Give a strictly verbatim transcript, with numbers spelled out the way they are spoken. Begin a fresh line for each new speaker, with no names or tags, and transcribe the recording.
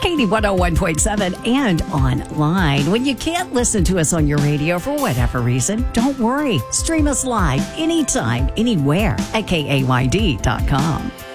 Katie one oh one point seven, and online. When you can't listen to us on your radio for whatever reason, don't worry. Stream us live anytime, anywhere at K A Y D dot com.